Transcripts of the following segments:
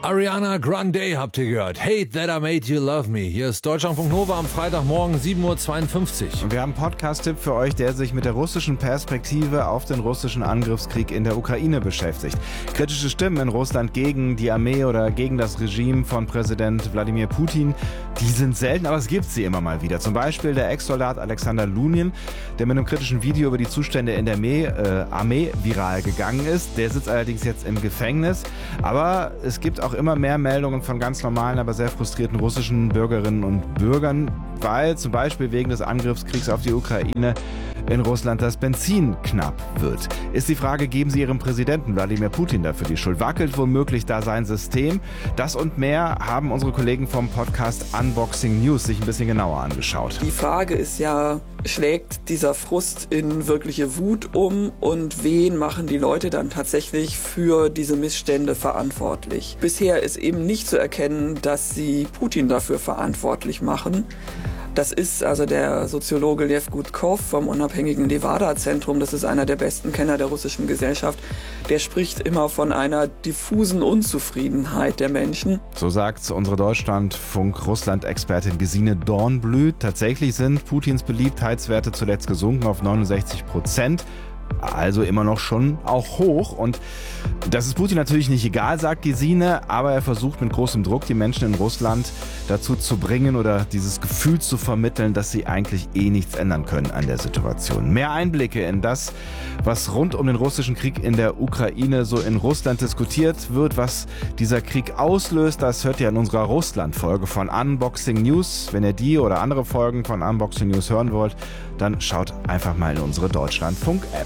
Ariana Grande habt ihr gehört. Hate That I Made You Love Me. Hier ist Deutschlandfunk Nova am Freitagmorgen 7:52 Uhr. Und wir haben einen Podcast-Tipp für euch, der sich mit der russischen Perspektive auf den russischen Angriffskrieg in der Ukraine beschäftigt. Kritische Stimmen in Russland gegen die Armee oder gegen das Regime von Präsident Wladimir Putin, die sind selten, aber es gibt sie immer mal wieder. Zum Beispiel der Ex-Soldat Alexander Lunin, der mit einem kritischen Video über die Zustände in der Armee viral gegangen ist. Der sitzt allerdings jetzt im Gefängnis. Aber es gibt auch immer mehr Meldungen von ganz normalen, aber sehr frustrierten russischen Bürgerinnen und Bürgern, weil zum Beispiel wegen des Angriffskriegs auf die Ukraine in Russland das Benzin knapp wird. Ist die Frage, geben Sie Ihrem Präsidenten Wladimir Putin dafür die Schuld? Wackelt womöglich da sein System? Das und mehr haben unsere Kollegen vom Podcast Unboxing News sich ein bisschen genauer angeschaut. Die Frage ist ja, schlägt dieser Frust in wirkliche Wut um und wen machen die Leute dann tatsächlich für diese Missstände verantwortlich? Bisher ist eben nicht zu erkennen, dass sie Putin dafür verantwortlich machen. Das ist also der Soziologe Lev Gutkov vom unabhängigen Levada-Zentrum. Das ist einer der besten Kenner der russischen Gesellschaft. Der spricht immer von einer diffusen Unzufriedenheit der Menschen. So sagt unsere Deutschlandfunk-Russland-Expertin Gesine Dornblüt. Tatsächlich sind Putins Beliebtheitswerte zuletzt gesunken auf 69%. Also immer noch schon auch hoch. Und das ist Putin natürlich nicht egal, sagt Gesine, aber er versucht mit großem Druck die Menschen in Russland dazu zu bringen oder dieses Gefühl zu vermitteln, dass sie eigentlich nichts ändern können an der Situation. Mehr Einblicke in das, was rund um den russischen Krieg in der Ukraine so in Russland diskutiert wird, was dieser Krieg auslöst, das hört ihr in unserer Russland-Folge von Unboxing News. Wenn ihr die oder andere Folgen von Unboxing News hören wollt, dann schaut einfach mal in unsere Deutschlandfunk-App.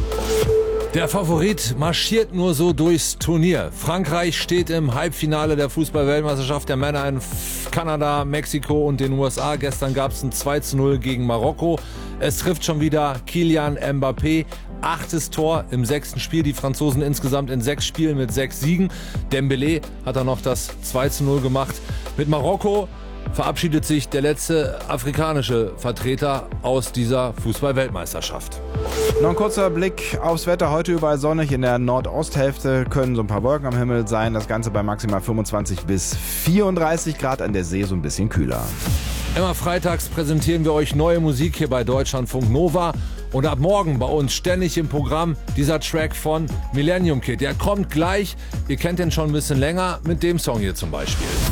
Der Favorit marschiert nur so durchs Turnier. Frankreich steht im Halbfinale der Fußball-Weltmeisterschaft der Männer in Kanada, Mexiko und den USA. Gestern gab es ein 2:0 gegen Marokko. Es trifft schon wieder Kylian Mbappé. 8. Tor im 6. Spiel. Die Franzosen insgesamt in 6 Spielen mit 6 Siegen. Dembélé hat dann noch das 2:0 gemacht. Mit Marokko verabschiedet sich der letzte afrikanische Vertreter aus dieser Fußball-Weltmeisterschaft. Noch ein kurzer Blick aufs Wetter. Heute überall sonnig. In der Nordosthälfte können so ein paar Wolken am Himmel sein. Das Ganze bei maximal 25 bis 34 Grad. An der See so ein bisschen kühler. Immer freitags präsentieren wir euch neue Musik hier bei Deutschlandfunk Nova. Und ab morgen bei uns ständig im Programm dieser Track von Millennium Kid. Der kommt gleich. Ihr kennt den schon ein bisschen länger mit dem Song hier zum Beispiel.